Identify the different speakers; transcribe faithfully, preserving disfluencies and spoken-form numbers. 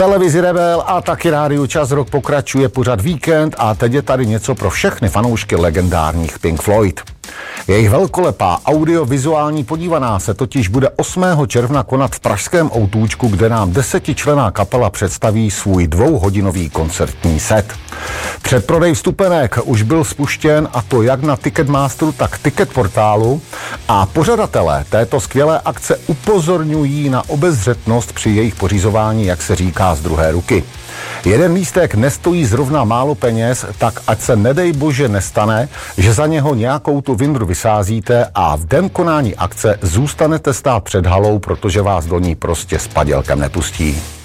Speaker 1: televizi Rebel a taky rádiu Čas rok pokračuje pořad Víkend a teď je tady něco pro všechny fanoušky legendárních Pink Floyd. Jejich velkolepá audiovizuální podívaná se totiž bude osmého června konat v pražském Outůčku, kde nám desetičlenná kapela představí svůj dvouhodinový koncertní set. Předprodej vstupenek už byl spuštěn, a to jak na Ticketmasteru, tak Ticketportálu, a pořadatelé této skvělé akce upozorňují na obezřetnost při jejich pořizování, jak se říká, z druhé ruky. Jeden lístek nestojí zrovna málo peněz, tak ať se nedej bože nestane, že za něho nějakou tu vindru vysázíte a v den konání akce zůstanete stát před halou, protože vás do ní prostě s padělkem nepustí.